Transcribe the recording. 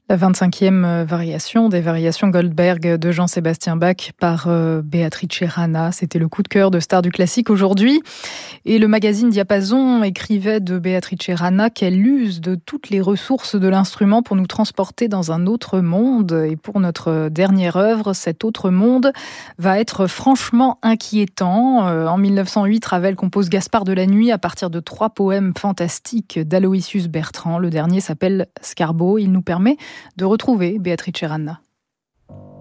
La 25e variation des variations Goldberg de Jean-Sébastien Bach par Beatrice Rana. C'était le coup de cœur de Stars du classique aujourd'hui. Et le magazine Diapason écrivait de Beatrice Rana qu'elle use de toutes les ressources de l'instrument pour nous transporter dans un autre monde. Et pour notre dernière œuvre, cet autre monde va être franchement inquiétant. En 1908, Ravel compose Gaspard de la Nuit à partir de 3 poèmes fantastiques d'Aloysius Bertrand. Le dernier s'appelle Scarbo. Il nous permet de retrouver Beatrice Rana.